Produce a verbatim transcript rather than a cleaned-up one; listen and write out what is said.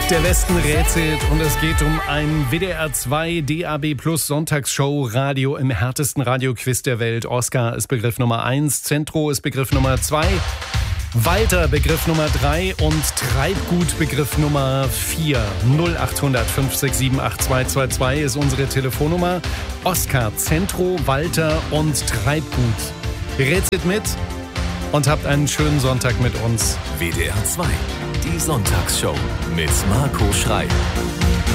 Der Westen rätselt und es geht um ein W D R zwei D A B Plus Sonntagsshow Radio im härtesten Radioquiz der Welt. Oscar ist Begriff Nummer eins, Zentro ist Begriff Nummer zwei, Walter Begriff Nummer drei und Treibgut Begriff Nummer vier. null acht hundert fünf sechs sieben acht zwei zwei zwei ist unsere Telefonnummer. Oscar, Zentro, Walter und Treibgut. Rätselt mit und habt einen schönen Sonntag mit uns. W D R zwei, die Sonntagsshow mit Marco Schrei.